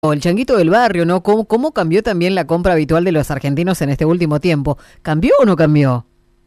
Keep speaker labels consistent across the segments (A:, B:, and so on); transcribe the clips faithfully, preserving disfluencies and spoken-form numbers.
A: O el changuito del barrio, ¿no? ¿Cómo, cómo cambió también la compra habitual de los argentinos en este último tiempo? ¿Cambió o no cambió?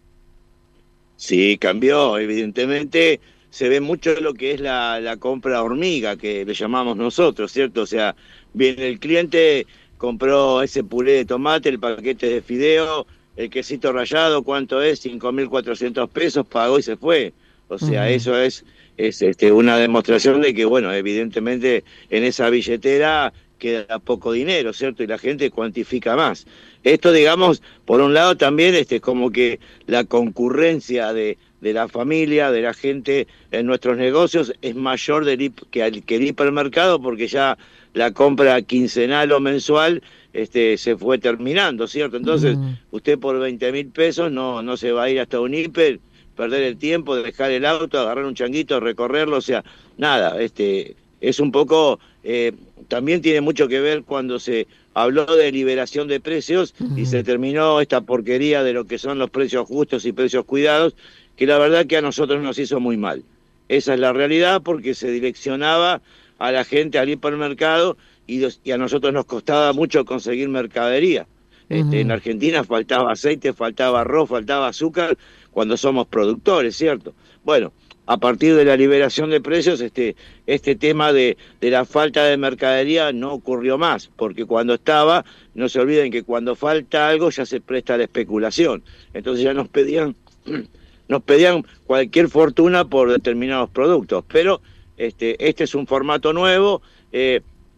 B: Sí, cambió, evidentemente se ve mucho lo que es la, la compra hormiga, que le llamamos nosotros, ¿cierto? O sea, viene el cliente, compró ese puré de tomate, el paquete de fideo, el quesito rallado, ¿cuánto es? cinco mil cuatrocientos pesos, pagó y se fue. O sea,
A: Uh-huh.
B: eso es, es este, una demostración de que, bueno, evidentemente en esa billetera queda poco dinero, ¿cierto? Y la gente cuantifica más. Esto, digamos, por un lado también este, es como que la concurrencia de, de la familia, de la gente en nuestros negocios es mayor del, que, al, que el hipermercado, porque ya la compra quincenal o mensual este, se fue terminando, ¿cierto? Entonces,
A: Uh-huh.
B: usted por veinte mil pesos no, no se va a ir hasta un hiper, perder el tiempo, dejar el auto, agarrar un changuito, recorrerlo, o sea, nada, este, es un poco, eh, también tiene mucho que ver cuando se habló de liberación de precios y
A: Uh-huh.
B: se terminó esta porquería de lo que son los precios justos y precios cuidados, que la verdad que a nosotros nos hizo muy mal. Esa es la realidad, porque se direccionaba a la gente al hipermercado y, los, y a nosotros nos costaba mucho conseguir mercadería. Este, en
A: Uh-huh.
B: Argentina faltaba aceite, faltaba arroz, faltaba azúcar, cuando somos productores, ¿cierto? Bueno, a partir de la liberación de precios, este, este tema de, de la falta de mercadería no ocurrió más, porque cuando estaba, no se olviden que cuando falta algo ya se presta a la especulación. Entonces ya nos pedían, nos pedían cualquier fortuna por determinados productos, pero este, este es un formato nuevo, eh,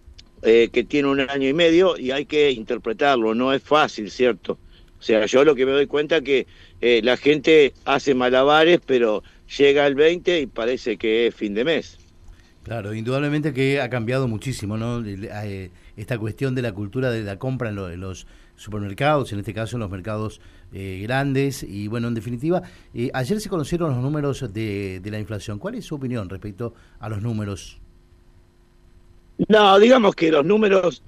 B: eh, que tiene un año y medio y hay que interpretarlo, no es fácil, ¿cierto? O sea, yo lo que me doy cuenta que eh, la gente hace malabares, pero llega el veinte y parece que es fin de mes.
C: Claro, indudablemente que ha cambiado muchísimo, ¿no? Eh, Esta cuestión de la cultura de la compra en, lo, en los supermercados, en este caso en los mercados eh, grandes, y bueno, en definitiva, eh, ayer se conocieron los números de, de la inflación. ¿Cuál es su opinión respecto a los números?
B: No, digamos que los números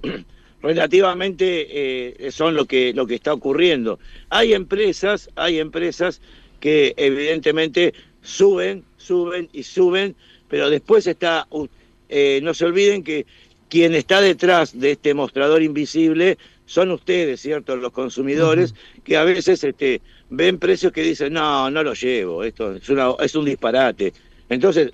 B: relativamente eh, son lo que lo que está ocurriendo. Hay empresas, hay empresas que evidentemente suben, suben y suben, pero después está, eh, no se olviden que quien está detrás de este mostrador invisible son ustedes, ¿cierto? Los consumidores, uh-huh. que a veces este, ven precios que dicen, no, no lo llevo, esto es, una, es un disparate. Entonces,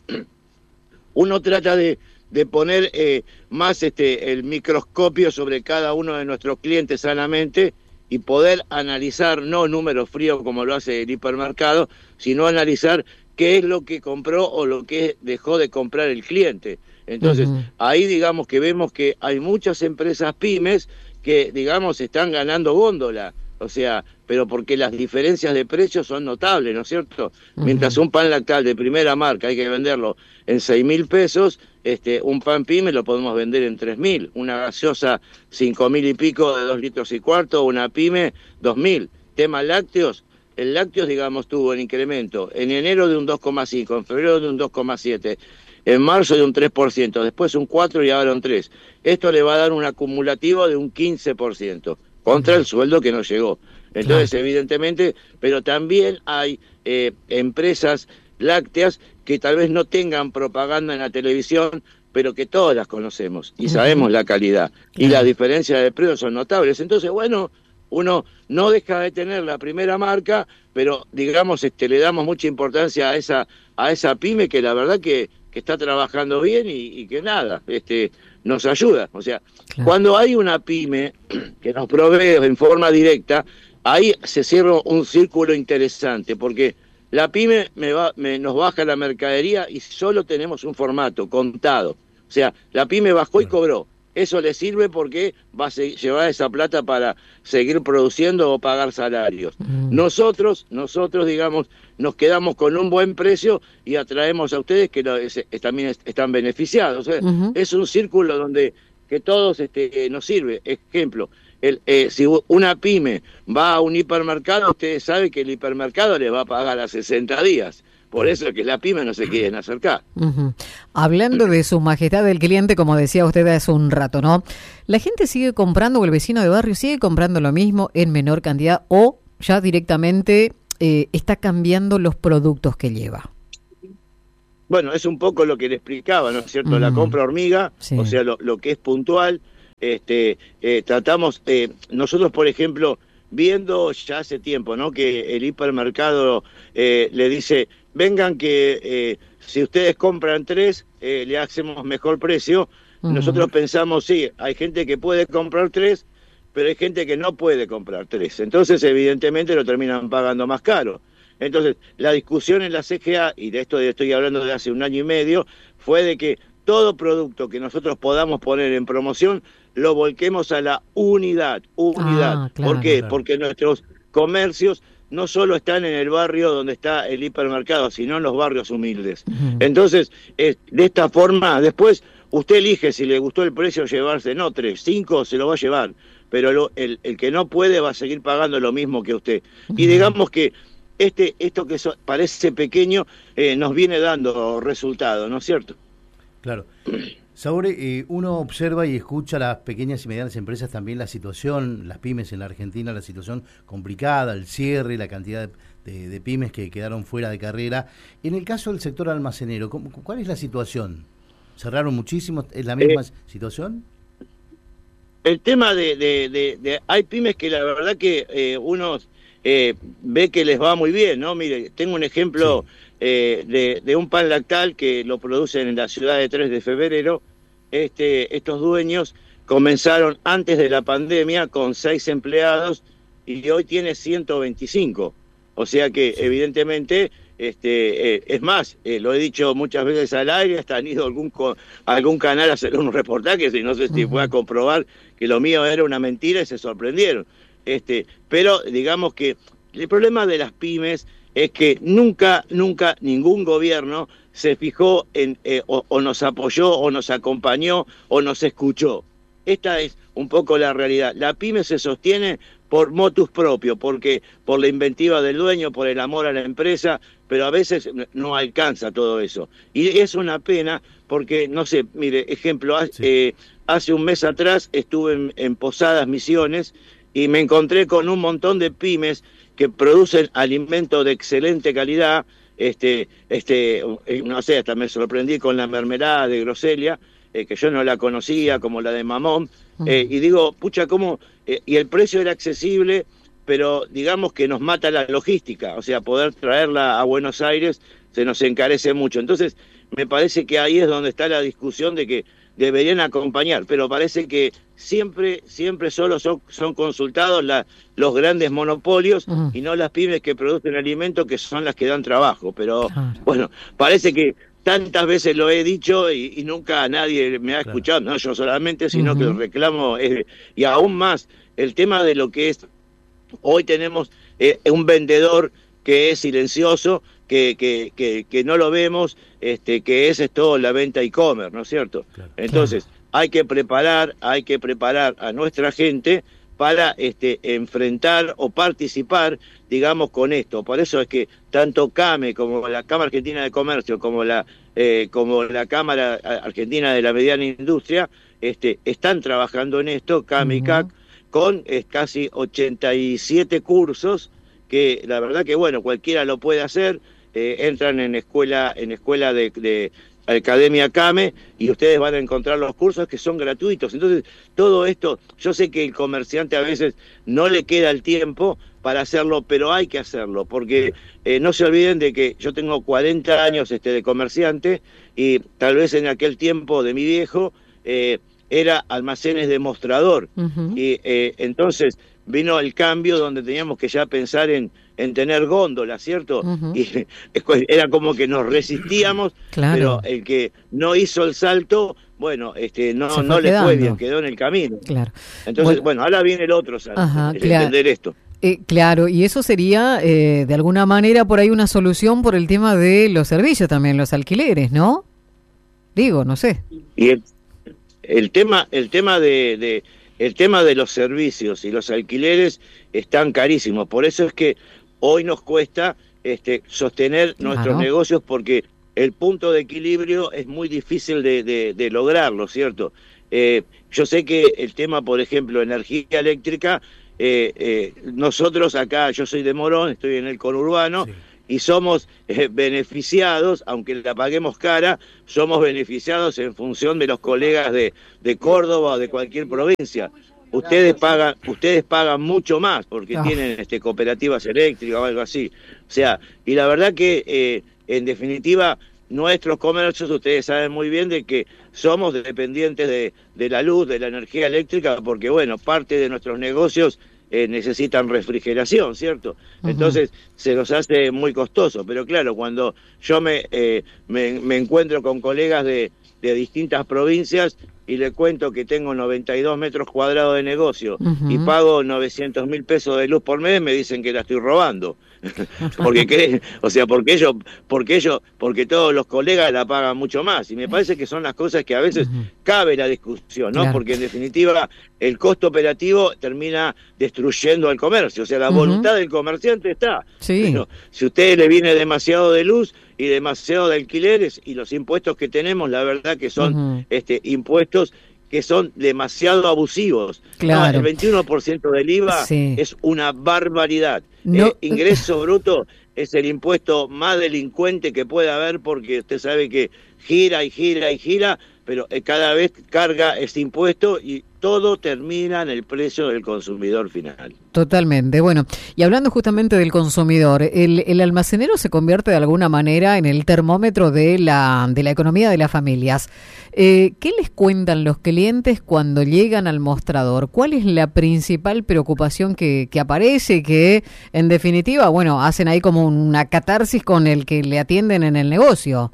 B: uno trata de de poner eh, más este el microscopio sobre cada uno de nuestros clientes sanamente y poder analizar, no números fríos como lo hace el hipermercado, sino analizar qué es lo que compró o lo que dejó de comprar el cliente. Entonces, uh-huh. ahí digamos que vemos que hay muchas empresas pymes que, digamos, están ganando góndola, o sea, pero porque las diferencias de precios son notables, ¿no es cierto? Uh-huh. Mientras un pan lactal de primera marca hay que venderlo en seis mil pesos, este, un pan pyme lo podemos vender en tres mil, una gaseosa cinco mil y pico de dos litros y cuarto, una pyme dos mil. Tema lácteos, el lácteos, digamos, tuvo el incremento en enero de un dos coma cinco, en febrero de un dos coma siete, en marzo de un tres por ciento, después un cuatro por ciento y ahora un tres por ciento. Esto le va a dar un acumulativo de un quince por ciento contra el sueldo que nos llegó. Entonces, claro. evidentemente, pero también hay eh, empresas lácteas que tal vez no tengan propaganda en la televisión, pero que todas las conocemos y uh-huh. sabemos la calidad. Claro. Y las diferencias de precios son notables. Entonces, bueno, uno no deja de tener la primera marca, pero digamos, este, le damos mucha importancia a esa, a esa pyme que la verdad que, que está trabajando bien y, y que nada, este, nos ayuda. O sea, claro. cuando hay una pyme que nos provee en forma directa, ahí se cierra un círculo interesante, porque la pyme me va, me, nos baja la mercadería y solo tenemos un formato, contado. O sea, la pyme bajó y cobró. Eso le sirve porque va a se, llevar esa plata para seguir produciendo o pagar salarios. Mm. Nosotros, nosotros, digamos, nos quedamos con un buen precio y atraemos a ustedes que lo, es, es, también es, están beneficiados. O sea, uh-huh. es un círculo donde que todos este, nos sirve. Ejemplo, el, eh, si una pyme va a un hipermercado, ustedes saben que el hipermercado le va a pagar a sesenta días. Por eso es que la pyme no se quieren acercar.
A: Uh-huh. Hablando de su majestad del cliente, como decía usted hace un rato, ¿no? ¿La gente sigue comprando o el vecino de barrio sigue comprando lo mismo en menor cantidad o ya directamente eh, está cambiando los productos que lleva?
B: Bueno, es un poco lo que le explicaba, ¿no es cierto? Uh-huh. La compra hormiga, sí. o sea, lo, lo que es puntual. este, eh, tratamos, eh, nosotros por ejemplo, viendo ya hace tiempo, ¿no?, que el hipermercado eh, le dice, vengan que eh, si ustedes compran tres, eh, le hacemos mejor precio. Uh-huh. Nosotros pensamos, sí, hay gente que puede comprar tres, pero hay gente que no puede comprar tres. Entonces, evidentemente, lo terminan pagando más caro. Entonces, la discusión en la C G A, y de esto estoy hablando de hace un año y medio, fue de que todo producto que nosotros podamos poner en promoción, lo volquemos a la unidad, unidad.
A: Ah, claro,
B: ¿Por qué?
C: claro.
B: Porque nuestros comercios no solo están en el barrio donde está el hipermercado, sino en los barrios humildes. Uh-huh. Entonces, eh, de esta forma, después usted elige si le gustó el precio llevarse, no tres, cinco se lo va a llevar, pero lo, el, el que no puede va a seguir pagando lo mismo que usted. Uh-huh. Y digamos que este esto que so, parece pequeño eh, nos viene dando resultados, ¿no es cierto?
C: Claro. Saúl, eh, uno observa y escucha a las pequeñas y medianas empresas también la situación, las pymes en la Argentina, la situación complicada, el cierre, la cantidad de, de, de pymes que quedaron fuera de carrera. En el caso del sector almacenero, ¿cómo, ¿cuál es la situación? ¿Cerraron muchísimo? ¿Es la misma eh, situación?
B: El tema de, de, de, de... Hay pymes que la verdad que eh, uno eh, ve que les va muy bien, ¿no? Mire, tengo un ejemplo... Sí. Eh, de, de un pan lactal que lo producen en la ciudad de tres de febrero. Este, estos dueños comenzaron antes de la pandemia con seis empleados y hoy tiene ciento veinticinco. O sea que sí. evidentemente, este, eh, es más, eh, lo he dicho muchas veces al aire, hasta han ido a algún, a algún canal a hacer un reportaje, y no sé si uh-huh. fue a comprobar que lo mío era una mentira y se sorprendieron. Este, pero digamos que el problema de las pymes es que nunca, nunca ningún gobierno se fijó en eh, o, o nos apoyó, o nos acompañó, o nos escuchó. Esta es un poco la realidad. La pyme se sostiene por motus propio, porque por la inventiva del dueño, por el amor a la empresa, pero a veces no alcanza todo eso. Y es una pena porque, no sé, mire, ejemplo, sí. eh, hace un mes atrás estuve en, en Posadas Misiones y me encontré con un montón de pymes que producen alimentos de excelente calidad, este, este, no sé, hasta me sorprendí con la mermelada de Groselia, eh, que yo no la conocía, como la de Mamón, eh, y digo, pucha, ¿cómo? Eh, y el precio era accesible, pero digamos que nos mata la logística, o sea, poder traerla a Buenos Aires se nos encarece mucho. Entonces, me parece que ahí es donde está la discusión de que deberían acompañar, pero parece que siempre siempre solo son, son consultados la, los grandes monopolios uh-huh. y no las pymes que producen alimentos, que son las que dan trabajo. Pero claro. bueno, parece que tantas veces lo he dicho y, y nunca nadie me ha claro. escuchado, no yo solamente, sino uh-huh. que el reclamo es... Y aún más, el tema de lo que es... Hoy tenemos eh, un vendedor que es silencioso, que, que, que, que no lo vemos, este, que es esto la venta e-commerce, ¿no es cierto? Claro, Entonces, claro. hay que preparar, hay que preparar a nuestra gente para este, enfrentar o participar, digamos, con esto. Por eso es que tanto CAME como la Cámara Argentina de Comercio, como la, eh, como la Cámara Argentina de la Mediana Industria, este, están trabajando en esto, CAME uh-huh. y C A C, con eh, casi ochenta y siete cursos, que la verdad que, bueno, cualquiera lo puede hacer. Eh, entran en escuela en escuela de, de Academia CAME y ustedes van a encontrar los cursos que son gratuitos. Entonces, todo esto, yo sé que el comerciante a veces no le queda el tiempo para hacerlo, pero hay que hacerlo, porque eh, no se olviden de que yo tengo cuarenta años este, de comerciante y tal vez en aquel tiempo de mi viejo eh, era almacenes de mostrador. Uh-huh. Y eh, entonces vino el cambio donde teníamos que ya pensar en en tener góndola, ¿cierto? Uh-huh. Y era como que nos resistíamos, claro. pero el que no hizo el salto, bueno, este no no le fue bien, quedó en el camino.
A: Claro.
B: Entonces, bueno, bueno ahora viene el otro salto,
A: Ajá,
B: el
A: claro.
B: entender esto.
A: Eh, claro, y eso sería, eh, de alguna manera, por ahí una solución por el tema de los servicios también, los alquileres, ¿no? Digo, no sé.
B: Y el, el tema, el tema de, de el tema de los servicios y los alquileres están carísimos, por eso es que hoy nos cuesta este, sostener nuestros claro. negocios, porque el punto de equilibrio es muy difícil de, de, de lograrlo, ¿cierto? Eh, yo sé que el tema, por ejemplo, energía eléctrica, eh, eh, nosotros acá, yo soy de Morón, estoy en el conurbano, sí. y somos eh, beneficiados, aunque la paguemos cara, somos beneficiados en función de los colegas de, de Córdoba o de cualquier provincia. Ustedes pagan, ustedes pagan mucho más porque oh. tienen este, cooperativas eléctricas o algo así. O sea, y la verdad que eh, en definitiva nuestros comercios, ustedes saben muy bien de que somos dependientes de, de la luz, de la energía eléctrica, porque bueno, parte de nuestros negocios eh, necesitan refrigeración, ¿cierto? Uh-huh. Entonces se nos hace muy costoso, pero claro, cuando yo me, eh, me, me encuentro con colegas de, de distintas provincias y le cuento que tengo noventa y dos metros cuadrados de negocio uh-huh. y pago novecientos mil pesos de luz por mes, me dicen que la estoy robando. porque creen, o sea, porque ellos, porque ellos, porque todos los colegas la pagan mucho más. Y me parece que son las cosas que a veces uh-huh. cabe la discusión, ¿no? Claro. Porque en definitiva el costo operativo termina destruyendo al comercio. O sea, la uh-huh. voluntad del comerciante está.
A: Sí.
B: Pero si a usted le viene demasiado de luz y demasiado de alquileres y los impuestos que tenemos, la verdad que son uh-huh. este impuestos que son demasiado abusivos.
A: Claro.
B: No, el veintiuno por ciento del I V A sí. es una barbaridad. No. Eh, ingreso bruto es el impuesto más delincuente que puede haber porque usted sabe que gira y gira y gira, pero eh, cada vez carga ese impuesto y todo termina en el precio del consumidor final.
A: Totalmente. Bueno, y hablando justamente del consumidor, el, el almacenero se convierte de alguna manera en el termómetro de la, de la economía de las familias. Eh, ¿Qué les cuentan los clientes cuando llegan al mostrador? ¿Cuál es la principal preocupación que, que aparece? Que en definitiva, bueno, hacen ahí como una catarsis con el que le atienden en el negocio.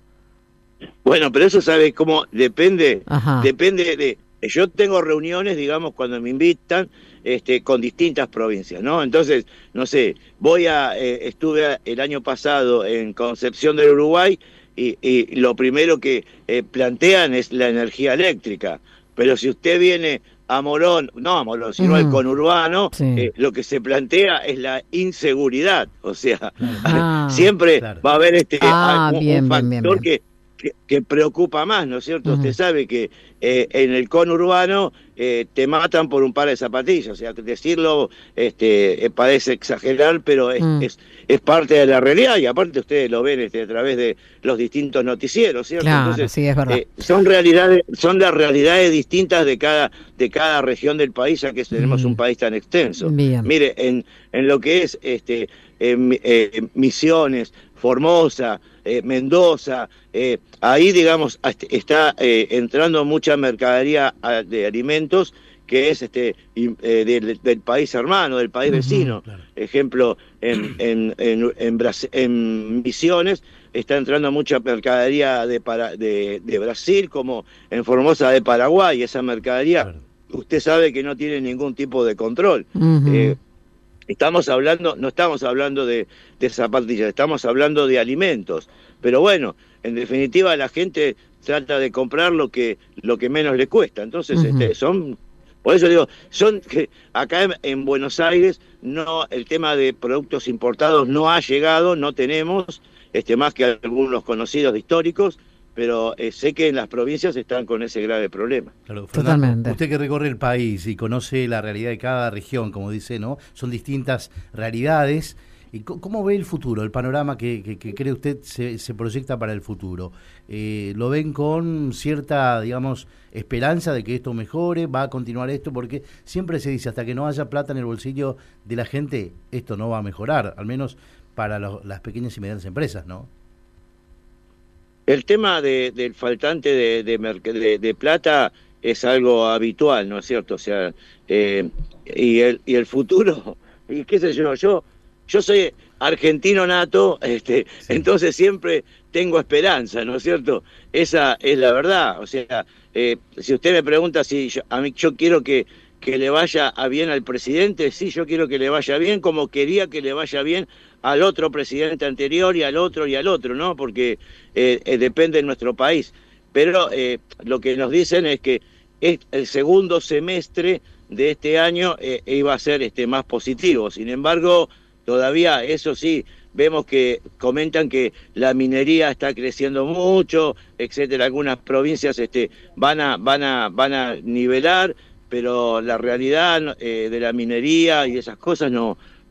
B: Bueno, pero eso sabe cómo depende, Ajá. depende de... Yo tengo reuniones, digamos, cuando me invitan, este, con distintas provincias, ¿no? Entonces, no sé, voy a, eh, estuve el año pasado en Concepción del Uruguay y, y lo primero que eh, plantean es la energía eléctrica. Pero si usted viene a Morón, no a Morón, sino uh-huh. al conurbano, sí. eh, lo que se plantea es la inseguridad. O sea, ah, siempre claro. va a haber este
A: ah,
B: un,
A: bien,
B: un factor
A: bien, bien, bien.
B: que... Que, que preocupa más, ¿no es cierto? Uh-huh. Usted sabe que eh, en el conurbano eh, te matan por un par de zapatillas, o sea, decirlo este, eh, parece exagerar, pero es, uh-huh. es, es parte de la realidad y aparte ustedes lo ven este, a través de los distintos noticieros, ¿cierto?
A: Claro,
B: Entonces,
A: sí, es verdad.
B: Eh, son realidades, son las realidades distintas de cada, de cada región del país, ya que tenemos uh-huh. un país tan extenso.
A: Bien.
B: Mire, en, en lo que es este, eh, eh, Misiones, Formosa, eh, Mendoza, eh, ahí digamos está eh, entrando mucha mercadería de alimentos que es este eh, del, del país hermano, del país vecino. Uh-huh, claro. Ejemplo, en, en, en, en, Bras- en Misiones está entrando mucha mercadería de, para, de, de Brasil, como en Formosa de Paraguay. Esa mercadería, claro. usted sabe que no tiene ningún tipo de control. Uh-huh. Eh, Estamos hablando, no estamos hablando de, de zapatillas, estamos hablando de alimentos. Pero bueno, en definitiva la gente trata de comprar lo que lo que menos le cuesta. Entonces, uh-huh. este, son, por eso digo, son que acá en, en Buenos Aires no, el tema de productos importados no ha llegado, no tenemos, este, más que algunos conocidos históricos. Pero eh, sé que en las provincias están con ese grave problema.
C: Claro, Fernando, totalmente. Usted que recorre el país y conoce la realidad de cada región, como dice, ¿no? Son distintas realidades. ¿Y cómo ve el futuro, el panorama que, que, que cree usted se, se proyecta para el futuro? Eh, ¿Lo ven con cierta, digamos, esperanza de que esto mejore? ¿Va a continuar esto? Porque siempre se dice, hasta que no haya plata en el bolsillo de la gente, esto no va a mejorar, al menos para los, las pequeñas y medianas empresas, ¿no?
B: El tema de, del faltante de, de, de, de plata es algo habitual, ¿no es cierto? O sea, eh, y, el, y el futuro, y qué sé yo, yo, yo soy argentino nato, este, sí. entonces siempre tengo esperanza, ¿no es cierto? Esa es la verdad. O sea, eh, si usted me pregunta si yo, a mí yo quiero que, que le vaya a bien al presidente, sí, yo quiero que le vaya bien, como quería que le vaya bien al otro presidente anterior y al otro y al otro, ¿no? Porque eh, eh, depende de nuestro país. Pero eh, lo que nos dicen es que es el segundo semestre de este año eh, iba a ser este más positivo. Sin embargo, todavía, eso sí, vemos que comentan que la minería está creciendo mucho, etcétera. Algunas provincias este, van a, van a, van a nivelar, pero la realidad eh, de la minería y esas cosas no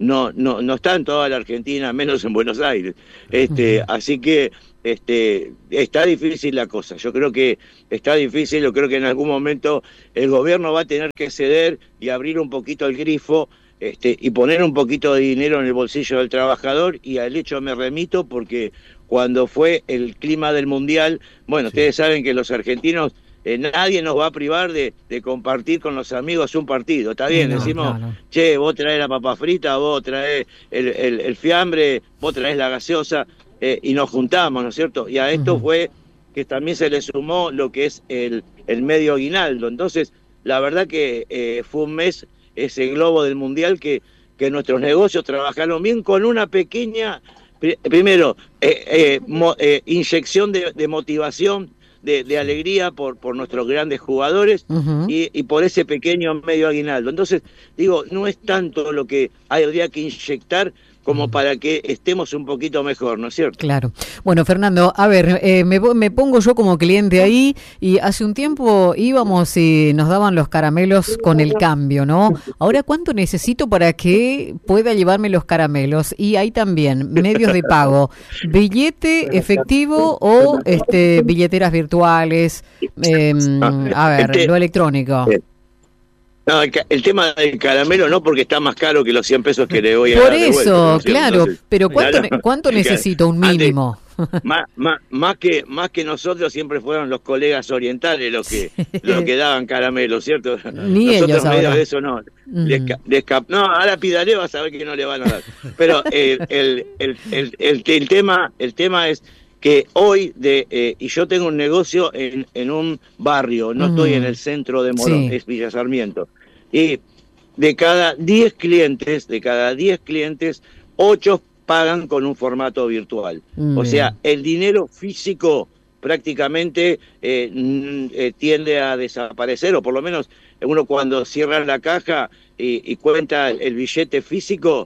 B: no, no, no está en toda la Argentina, menos en Buenos Aires. Este, uh-huh. Así que este, está difícil la cosa. Yo creo que está difícil, yo creo que en algún momento el gobierno va a tener que ceder y abrir un poquito el grifo, este, y poner un poquito de dinero en el bolsillo del trabajador, y al hecho me remito porque cuando fue el clima del Mundial, bueno, sí. Ustedes saben que los argentinos, eh, nadie nos va a privar de, de compartir con los amigos un partido, está bien, no, decimos, claro. Che, vos traés la papa frita, vos traés el, el, el fiambre, vos traés la gaseosa, eh, y nos juntamos, ¿no es cierto? Y a esto uh-huh. fue que también se le sumó lo que es el, el medio aguinaldo. Entonces, la verdad que eh, fue un mes, ese globo del Mundial, que, que nuestros negocios trabajaron bien con una pequeña... Primero, eh, eh, mo, eh, inyección de, de motivación, de, de alegría por, por nuestros grandes jugadores uh-huh. y, y por ese pequeño medio aguinaldo. Entonces, digo, no es tanto lo que habría que inyectar como para que estemos un poquito mejor, ¿no es cierto?
A: Claro. Bueno, Fernando, a ver, eh, me, me pongo yo como cliente ahí, y hace un tiempo íbamos y nos daban los caramelos con el cambio, ¿no? Ahora, ¿cuánto necesito para que pueda llevarme los caramelos? Y hay también medios de pago, billete efectivo o este billeteras virtuales, eh, a ver, lo electrónico.
B: No, el, el tema del caramelo no, porque está más caro que los cien pesos que le voy a
A: dar.
B: Por
A: eso,
B: vuelta, ¿no?
A: claro,
B: Entonces,
A: pero ¿cuánto, claro, ¿cuánto necesito? Un mínimo.
B: Antes, más, más, más, que, más que nosotros siempre fueron los colegas orientales los que, sí. los que daban caramelo, ¿cierto?
A: Ni
B: nosotros
A: ellos
B: medio
A: ahora.
B: de eso no. Mm. Desca, desca, no, ahora pídale, vas a ver que no le van a dar. Pero eh, el, el, el, el, el, tema, el tema es que hoy, de eh, y yo tengo un negocio en, en un barrio, no mm. estoy en el centro de Morón, sí. es Villa Sarmiento, y de cada diez clientes, de cada diez clientes, ocho pagan con un formato virtual. Mm. O sea, el dinero físico prácticamente eh, eh, tiende a desaparecer, o por lo menos uno cuando cierra la caja y, y cuenta el billete físico,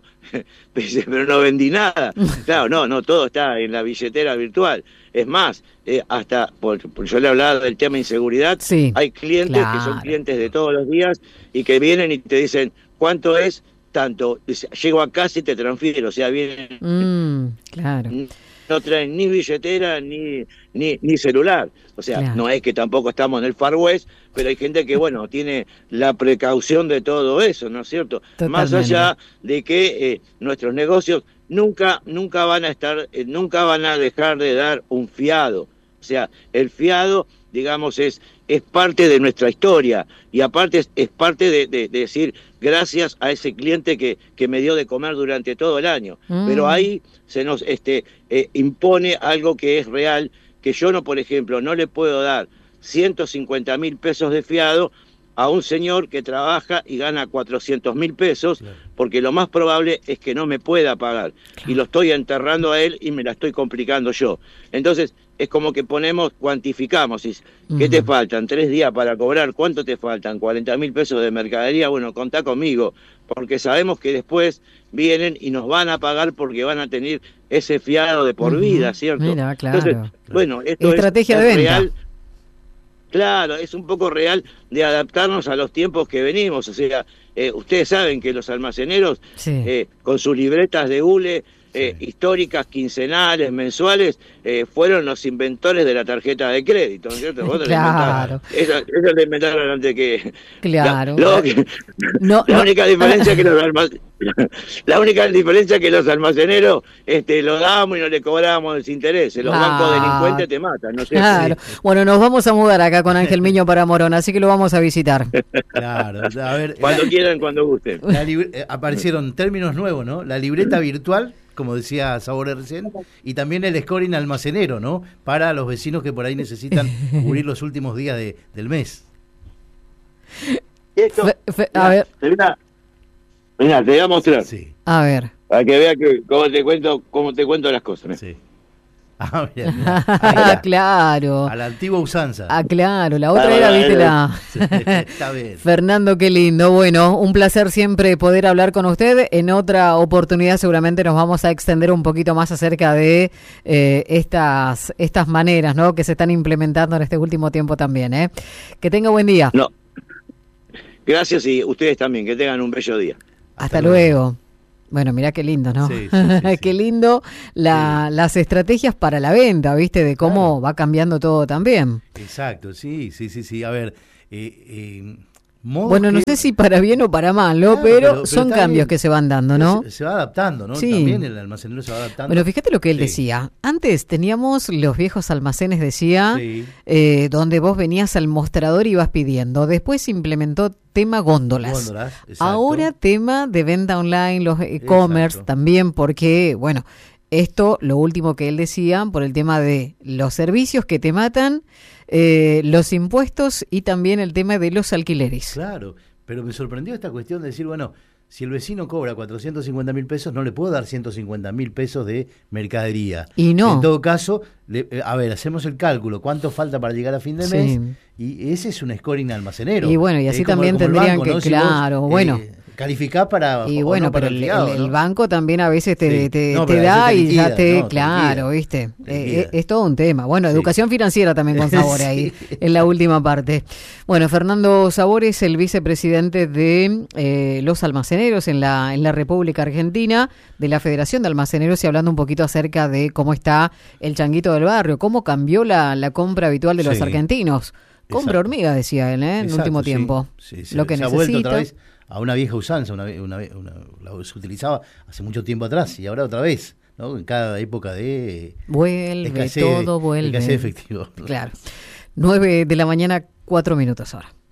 B: pero no vendí nada. Claro, no, no, todo está en la billetera virtual. Es más, eh, hasta, por, por yo le hablaba del tema de inseguridad, sí, hay clientes claro. que son clientes de todos los días y que vienen y te dicen, ¿cuánto es? Tanto. Dice, llego a casa y te transfiero, o sea, vienen...
A: Mm, claro.
B: No traen ni billetera ni, ni, ni celular. O sea, claro. no es que tampoco estamos en el Far West, pero hay gente que, bueno, tiene la precaución de todo eso, ¿no es cierto? Totalmente. Más allá de que eh, nuestros negocios nunca, nunca van a estar, eh, nunca van a dejar de dar un fiado. O sea, el fiado, digamos, es, es parte de nuestra historia y aparte es, es parte de, de, de decir gracias a ese cliente que, que me dio de comer durante todo el año. Mm. Pero ahí se nos este, eh, impone algo que es real, que yo no, por ejemplo, no le puedo dar ciento cincuenta mil pesos de fiado a un señor que trabaja y gana cuatrocientos mil pesos, claro. porque lo más probable es que no me pueda pagar. Claro. Y lo estoy enterrando a él y me la estoy complicando yo. Entonces, es como que ponemos, cuantificamos, y, ¿qué uh-huh. te faltan? ¿Tres días para cobrar? ¿Cuánto te faltan? ¿cuarenta mil pesos de mercadería? Bueno, contá conmigo, porque sabemos que después vienen y nos van a pagar porque van a tener ese fiado de por uh-huh. vida, ¿cierto?
A: Mira, claro.
B: Entonces, bueno, esto
A: Estrategia
B: es,
A: de
B: es
A: venta.
B: real. Claro, es un poco real de adaptarnos a los tiempos que venimos. O sea, eh, ustedes saben que los almaceneros, sí. eh, con sus libretas de hule, eh, sí. históricas, quincenales, mensuales, eh, fueron los inventores de la tarjeta de crédito, ¿no es cierto? ¿Vos
A: claro.
B: Eso, eso lo inventaron antes que...
A: Claro.
B: La, lo, no, la no. única diferencia es que los almaceneros... La única diferencia es que los almaceneros este, lo damos y no le cobramos los intereses. Los ah, bancos delincuentes te matan. No sé
A: claro. Si... Bueno, nos vamos a mudar acá con Ángel Miño para Morón, así que lo vamos a visitar.
C: Claro. A ver,
B: cuando la, quieran, cuando gusten.
C: La libre, eh, aparecieron términos nuevos, ¿no? La libreta virtual, como decía Sabore recién, y también el scoring almacenero, ¿no? Para los vecinos que por ahí necesitan cubrir los últimos días de, del mes.
B: Esto,
A: fe, fe, a ver.
B: Mira, mira, te voy a mostrar.
A: Sí. A ver.
B: Para que vea que cómo te cuento, cómo te cuento las cosas. ¿no?
C: Sí. Ah, mira, mira. Ah,
A: claro.
C: A la antigua usanza.
A: Ah, claro. La otra ah, era, viste, la...
C: Sí, está bien.
A: Fernando, qué lindo. Bueno, un placer siempre poder hablar con usted. En otra oportunidad seguramente nos vamos a extender un poquito más acerca de eh, estas, estas maneras, ¿no? Que se están implementando en este último tiempo también, ¿eh? Que tenga buen día.
B: No. Gracias y ustedes también. Que tengan un bello día.
A: Hasta, Hasta luego. luego. Bueno, mirá qué lindo, ¿no?
C: Sí, sí, sí, sí.
A: Qué lindo la, sí. las estrategias para la venta, ¿viste? De cómo claro. va cambiando todo también.
C: Exacto, sí, sí, sí, sí. A ver, eh, eh,
A: bueno, no que... sé si para bien o para mal, ¿no? Claro, pero, pero, pero son cambios bien. que se van dando, ¿no?
C: Se, se va adaptando, ¿no?
A: Sí.
C: También el almacenero se va adaptando.
A: Bueno, fíjate lo que él sí. decía. Antes teníamos los viejos almacenes, decía, sí. eh, donde vos venías al mostrador y ibas pidiendo. Después se implementó tema góndolas. Góndolas, exacto. Ahora tema de venta online, los e-commerce también, porque, bueno, esto, lo último que él decía, por el tema de los servicios que te matan, eh, los impuestos y también el tema de los alquileres.
C: Claro, pero me sorprendió esta cuestión de decir, bueno, si el vecino cobra cuatrocientos cincuenta mil pesos, no le puedo dar ciento cincuenta mil pesos de mercadería.
A: Y no.
C: En todo caso, le, a ver, hacemos el cálculo, ¿cuánto falta para llegar a fin de mes? Sí. Y ese es un scoring almacenero.
A: Y bueno, y así eh, como, también como tendrían banco, que, ¿no? claro, si vos, bueno...
C: Eh, calificás para
A: y bueno,
C: no para
A: pero el,
C: fiado,
A: el,
C: ¿no?
A: el banco también a veces te, sí. te, no, te da y liquida, ya te, no, claro, te viste, te eh, es todo un tema. Bueno, sí. educación financiera también con Sabore sí. ahí en la última parte. Bueno, Fernando Sabore es el vicepresidente de eh, los almaceneros en la en la República Argentina, de la Federación de Almaceneros, y hablando un poquito acerca de cómo está el changuito del barrio, cómo cambió la, la compra habitual de los sí. argentinos. Compra Exacto. hormiga, decía él, ¿eh? en el último tiempo.
C: Sí. Sí, sí.
A: Lo que
C: se
A: necesita.
C: Ha vuelto otra vez a una vieja usanza, una, una, una, una, se utilizaba hace mucho tiempo atrás y ahora otra vez, ¿no? En cada época de
A: vuelve, escasez, todo vuelve.
C: Escasez de efectivo.
A: Claro. Nueve de la mañana, cuatro minutos ahora.